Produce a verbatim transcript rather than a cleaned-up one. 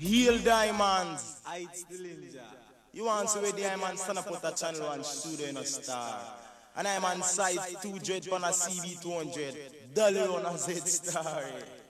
Heal Diamonds. I still ninja. You want to see where Diamond stand up with a channel one studio in a star. And I'm on site two hundred on a C B two hundred. Dollar on a Z star.